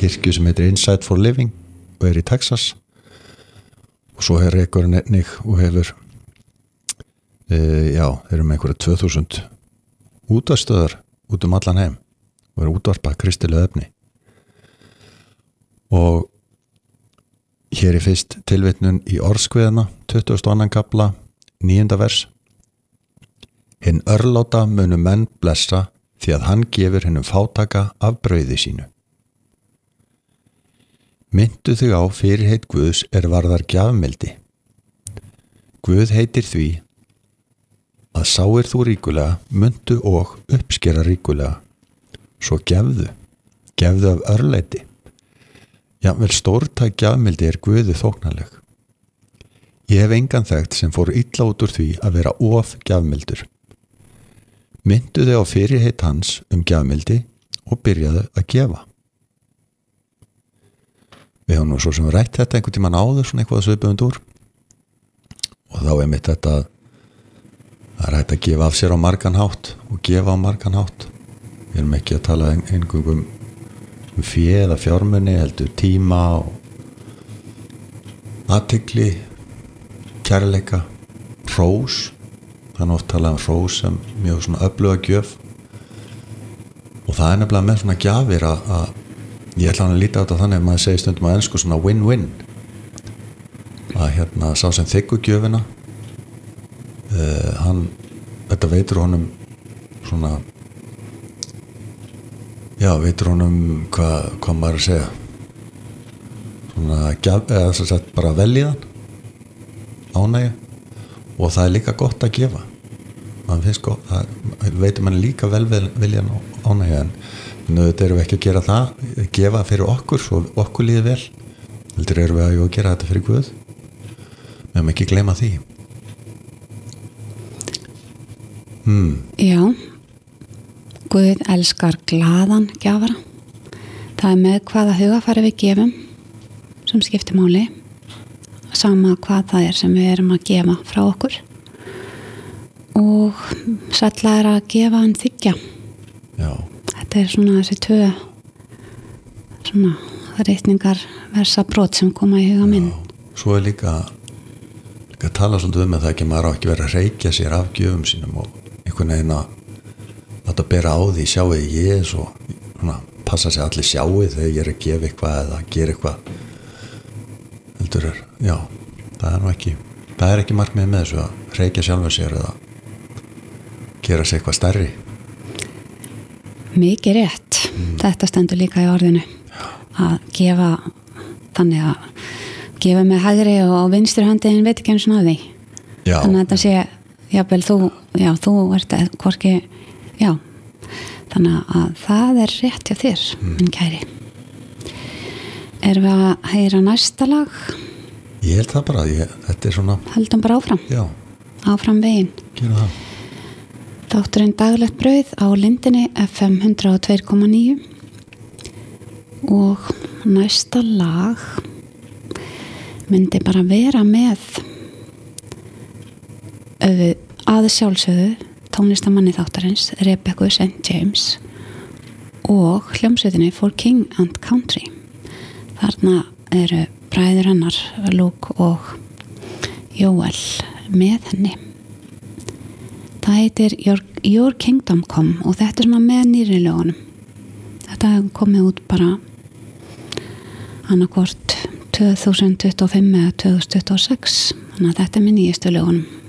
kirkju sem heitir Insight for Living og í Texas og svo rekur hann einnig og hefur þeir eru með einhverja 2000 útvarpsstöðvar út allan heim og eru útvarpað kristileg efni og hér fyrst tilvitnun í orðskviðana 22. kafla 9. vers Hinn örláta munu menn blessa því að hann gefur hinnum fátaka af brauði sínu. Myndu þig á fyrirheit Guðs varðar gjafmildi. Guð heitir því að sáir þú ríkulega, myndu og uppskera ríkulega. Svo gefðu af örlæti. Jafnvel stórtæk gjafmildi Guði þóknanleg. Ég hef engan þekkt sem fór illa út úr því að vera of gjafmildur. Myndu þig á fyrirheit hans gjafmildi og byrjaðu að gefa. Við höfum nú svo sem rætt þetta einhvern tímann áður svona eitthvað svipund úr og þá mitt þetta að hægt að gefa af sér á margan hátt og gefa á margan hátt. Við erum ekki að tala eingöngum fé eða fjármuni heldur tíma og athygli, kærleika, hrós. Þannig oft talað hrós sem mjög svona öfluga gjöf og það nefnilega með svona gjafir að ég ætla hann að líta á þetta þannig að maður segir stundum á ensku svona win-win að sá sem þiggur gjöfina þetta veitir honum svona veitir honum hvað maður að segja svona eða þess að setja bara velíðan ánægju og það líka gott að gefa maður finnst gott, það veitir manni líka velviljan ánægju en þetta erum við ekki að gera það gefa fyrir okkur, svo okkur líði vel heldur erum við að gera þetta fyrir Guð við höfum ekki gleyma því Já Guð elskar glaðan gjafara það með hvaða hugafæri við gefum sem skiptir máli sama hvað það sem við erum að gefa frá okkur og sælla að gefa en þiggja Já Þetta svona þessi tvö svona reikningar versa brot sem koma í huga minn. Svo líka tala svolítið með það ekki maður á ekki verið að reykja sér af gjöfum sínum og einhvern veginn að láta bera á því sjáu ég svo svona passa sig allir sjáu þegar ég að gefa eitthvað eða gera eitthvað heldur það er ekki markmið með þessu að reykja sjálfur sér eða gera sér eitthvað stærri Mikið rétt. Þetta stendur líka í orðinu. Að gefa þannig að gefa með hægri og vinstri höndin veit ekki einu svona að því. Já. Þannig að þetta sé jafnvel þú ert hvorki þannig að það er rétt hjá þér minn kæri. Erum við að heyra næsta lag? Ég held það bara, þetta svona Höldum bara áfram. Já. Áfram veginn. Gera það. Þátturinn daglegt brauð á Lindinni FM 102,9 og næsta lag myndi bara vera með að sjálfsögðu tónlistamanni þáttarins Rebecca St. James og hljómsveitinni For King and Country. Þarna eru bræður hennar Luke og Joel með henni. Það heitir Your Kingdom Come og þetta svona með nýri lögunum. Þetta komið út bara annarkvort 2025 eða 2026 þannig að þetta með nýjustu lögunum.